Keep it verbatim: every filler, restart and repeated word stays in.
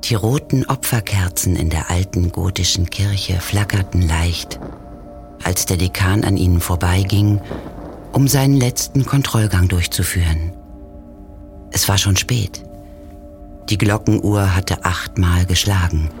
Die roten Opferkerzen in der alten gotischen Kirche flackerten leicht, als der Dekan an ihnen vorbeiging, um seinen letzten Kontrollgang durchzuführen. Es war schon spät. Die Glockenuhr hatte achtmal geschlagen.